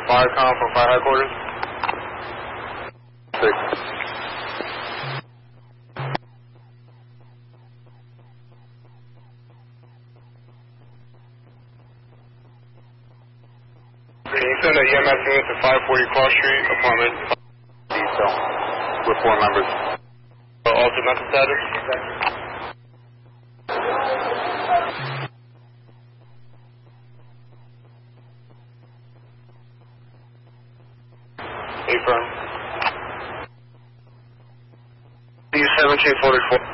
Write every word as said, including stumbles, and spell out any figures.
fire com from fire headquarters. Six. Can you send an E M S unit to five forty Cross Street, apartment detail, with four members? Uh, altered mental status? A firm. D seventeen forty-four.